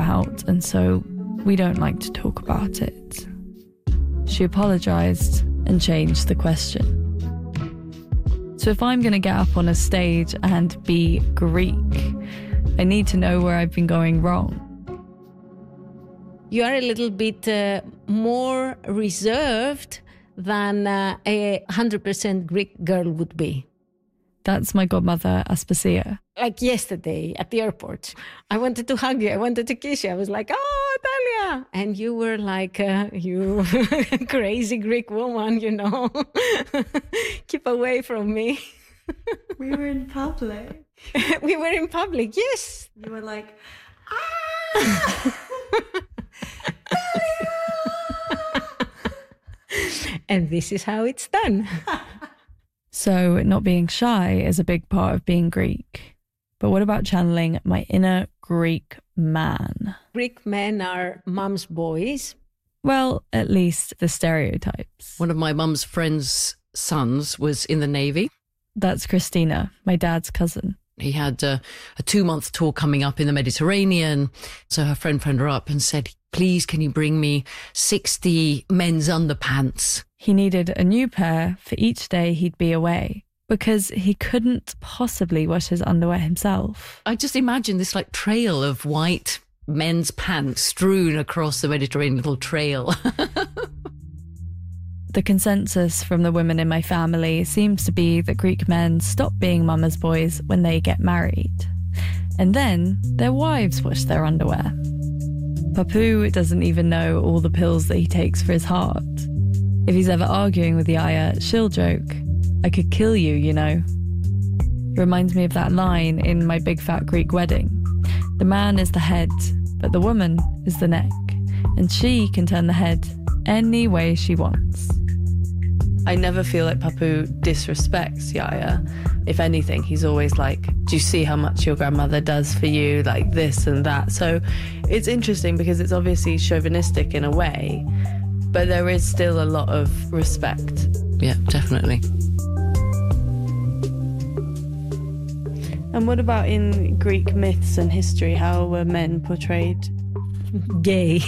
out, and so we don't like to talk about it. She apologised and changed the question. So if I'm going to get up on a stage and be Greek, I need to know where I've been going wrong. You are a little bit more reserved than a 100% Greek girl would be. That's my godmother, Aspasia. Like yesterday at the airport, I wanted to hug you. I wanted to kiss you. I was like, oh, Talia. And you were like, you crazy Greek woman, you know. Keep away from me. We were in public. We were in public, yes. You were like, ah! And this is how it's done. So not being shy is a big part of being Greek. But what about channeling my inner Greek man? Greek men are mum's boys. Well, at least the stereotypes. One of my mum's friend's sons was in the Navy. That's Christina, my dad's cousin. He had a 2-month tour coming up in the Mediterranean. So her friend phoned her up and said, please, can you bring me 60 men's underpants? He needed a new pair for each day he'd be away because he couldn't possibly wash his underwear himself. I just imagine this like trail of white men's pants strewn across the Mediterranean, little trail. The consensus from the women in my family seems to be that Greek men stop being mama's boys when they get married. And then their wives wash their underwear. Papu doesn't even know all the pills that he takes for his heart. If he's ever arguing with Yaya, she'll joke, I could kill you, you know. It reminds me of that line in My Big Fat Greek Wedding. The man is the head, but the woman is the neck, and she can turn the head any way she wants. I never feel like Papu disrespects Yaya. If anything, he's always like, do you see how much your grandmother does for you? Like this and that. So it's interesting because it's obviously chauvinistic in a way, but there is still a lot of respect. Yeah, definitely. And what about in Greek myths and history? How were men portrayed? Gay.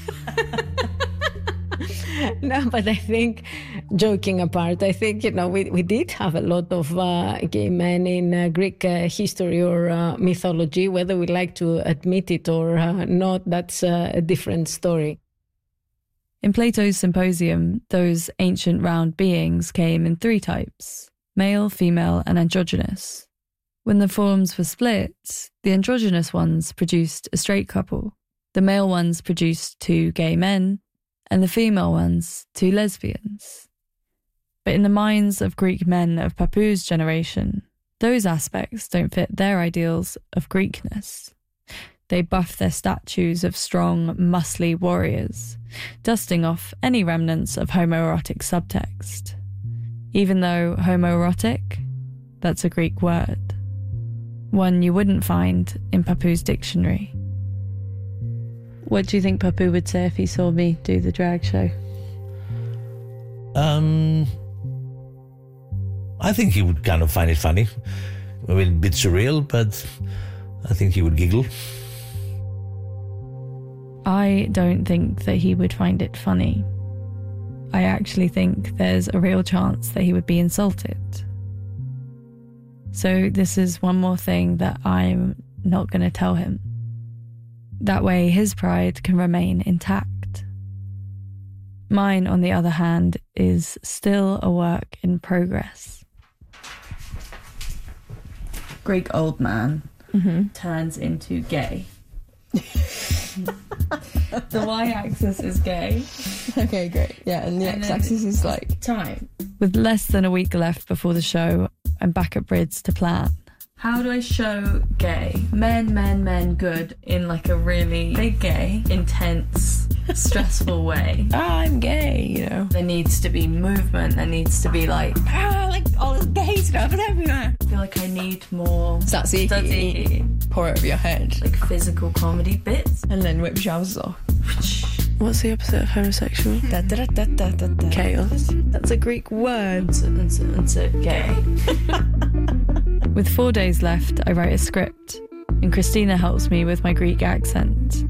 No, but I think, joking apart, I think, you know, we did have a lot of gay men in Greek history or mythology. Whether we like to admit it or not, that's a different story. In Plato's Symposium, those ancient round beings came in 3 types, male, female, and androgynous. When the forms were split, the androgynous ones produced a straight couple, the male ones produced 2 gay men, and the female ones 2 lesbians. But in the minds of Greek men of Papu's generation, those aspects don't fit their ideals of Greekness. They buff their statues of strong, muscly warriors, dusting off any remnants of homoerotic subtext. Even though homoerotic, that's a Greek word. One you wouldn't find in Papu's dictionary. What do you think Papu would say if he saw me do the drag show? I think he would kind of find it funny. I mean, a bit surreal, but I think he would giggle. I don't think that he would find it funny. I actually think there's a real chance that he would be insulted. So this is one more thing that I'm not going to tell him. That way his pride can remain intact. Mine, on the other hand, is still a work in progress. Greek old man turns into gay. The y-axis is gay. Okay, great. Yeah, and the x-axis is like time. With less than a week left before the show, I'm back at Brids to plan. How do I show gay? Men, good in like a really big gay, intense, stressful way. I'm gay, you know. There needs to be movement. There needs to be like all this gay stuff is everywhere. I feel like I need more study. Pour it over your head. Like physical comedy bits. And then whip trousers off. What's the opposite of homosexual? Chaos. That's a Greek word. It's gay. With 4 days left, I write a script, and Christina helps me with my Greek accent.